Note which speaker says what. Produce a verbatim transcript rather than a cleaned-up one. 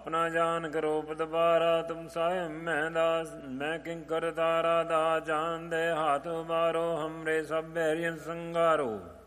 Speaker 1: ਆਪਣਾ ਜਾਨ ਕਰੋ ਪਤਵਾਰਾ, ਤੁਮ ਸਾਹਿਬ ਮੈਂ ਦਾਸ ਮੈਂ ਕਿੰਕਰ ਤਾਰਾ ਦਾ, ਜਾਨ ਦੇ ਹਾਥ ਉਬਾਰੋ, ਹਮਰੇ ਸਭ ਬੈਰੀਅਨ ਸੰਗਾਰੋ।